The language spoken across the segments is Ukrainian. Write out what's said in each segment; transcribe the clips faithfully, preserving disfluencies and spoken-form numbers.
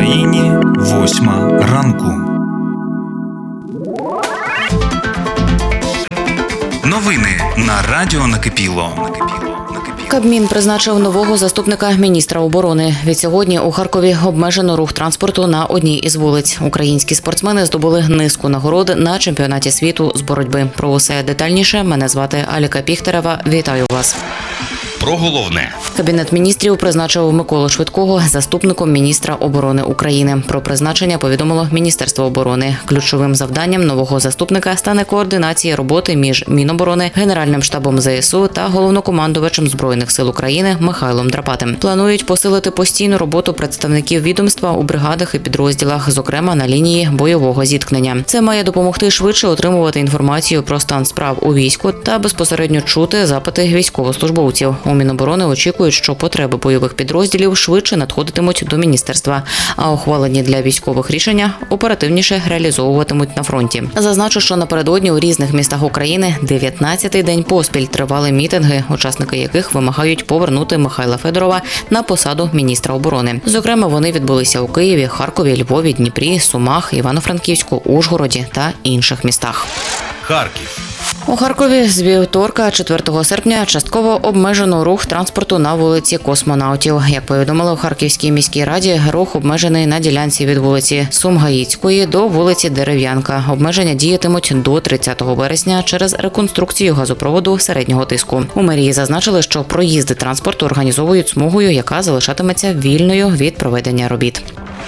Україні восьма ранку. Новини на Радіо Накипіло. Кабмін призначив нового заступника міністра оборони. Відсьогодні у Харкові обмежено рух транспорту на одній із вулиць. Українські спортсмени здобули низку нагород на чемпіонаті світу з боротьби. Про усе детальніше. Мене звати Аліка Піхтерева. Вітаю вас. Про головне. Кабінет міністрів призначив Миколу Швидкого заступником міністра оборони України. Про призначення повідомило Міністерство оборони. Ключовим завданням нового заступника стане координація роботи між Міноборони, Генеральним штабом ЗСУ та головнокомандувачем Збройних сил України Михайлом Драпатим. Планують посилити постійну роботу представників відомства у бригадах і підрозділах, зокрема на лінії бойового зіткнення. Це має допомогти швидше отримувати інформацію про стан справ у війську та безпосередньо чути запити військовослужбовців. У Міноборони очікують, що потреби бойових підрозділів швидше надходитимуть до міністерства, а ухвалені для військових рішення оперативніше реалізовуватимуть на фронті. Зазначу, що напередодні у різних містах України дев'ятнадцятий день поспіль тривали мітинги, учасники яких вимагають повернути Михайла Федорова на посаду міністра оборони. Зокрема, вони відбулися у Києві, Харкові, Львові, Дніпрі, Сумах, Івано-Франківську, Ужгороді та інших містах. Харків. У Харкові з вівторка, четвертого серпня, частково обмежено рух транспорту на вулиці Космонавтів. Як повідомили в Харківській міській раді, рух обмежений на ділянці від вулиці Сумгаїцької до вулиці Дерев'янка. Обмеження діятимуть до тридцятого вересня через реконструкцію газопроводу середнього тиску. У мерії зазначили, що проїзди транспорту організовують смугою, яка залишатиметься вільною від проведення робіт.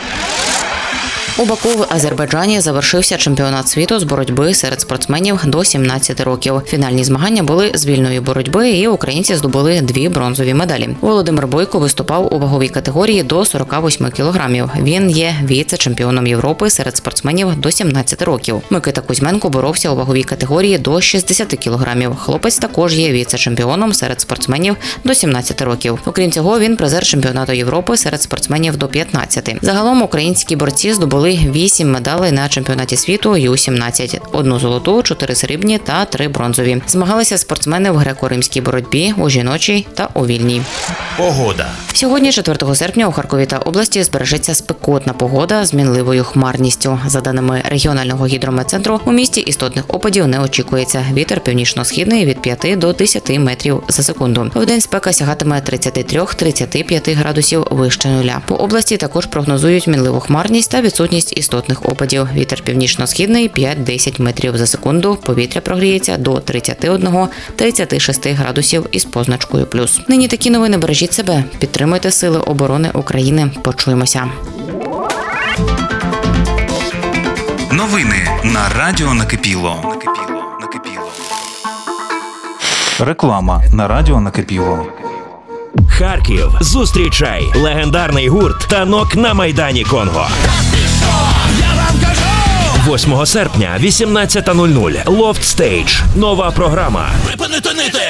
У Баку в Азербайджані завершився чемпіонат світу з боротьби серед спортсменів до сімнадцяти років. Фінальні змагання були з вільної боротьби, і українці здобули дві бронзові медалі. Володимир Бойко виступав у ваговій категорії до сорока восьми кілограмів. Він є віце-чемпіоном Європи серед спортсменів до сімнадцяти років. Микита Кузьменко боровся у ваговій категорії до шістдесяти кілограмів. Хлопець також є віце-чемпіоном серед спортсменів до сімнадцяти років. Окрім цього, він призер чемпіонату Європи серед спортсменів до п'ятнадцяти. Загалом українські борці здобули вісім медалей на чемпіонаті світу ю сімнадцять. Одну золоту, чотири срібні та три бронзові. Змагалися спортсмени в греко-римській боротьбі, у жіночій та у вільній. Погода. Сьогодні, четвертого серпня, у Харкові та області збережеться спекотна погода з мінливою хмарністю. За даними регіонального гідрометцентру, у місті істотних опадів не очікується. Вітер північно-східний від п'яти до десяти метрів за секунду. Вдень спека сягатиме тридцяти трьох - тридцяти п'яти градусів вище нуля. По області також прогнозують мінливу хмарність та відсутність істотних опадів. Вітер північно-східний п'ять - десять метрів за секунду. Повітря прогріється до тридцяти одного - тридцяти шести градусів із позначкою плюс. Нині такі новини. Бережіть себе. Підтримуйте Сили оборони України. Почуємося. Новини на Радіо Накипіло. Реклама на Радіо Накипіло. Харків. Зустрічай легендарний гурт «Танок» на Майдані Конго. восьмого серпня, вісімнадцята нуль нуль. Loft Stage. Нова програма. Припинити нити!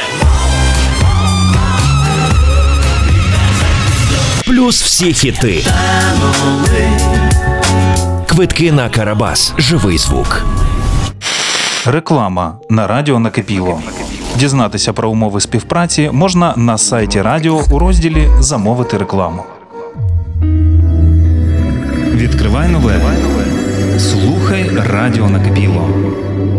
Плюс всі хіти. Квитки на Карабас. Живий звук. Реклама на Радіо Накипіло. Дізнатися про умови співпраці можна на сайті радіо у розділі «Замовити рекламу». Відкривай нове. Слухай Радіо Накипіло.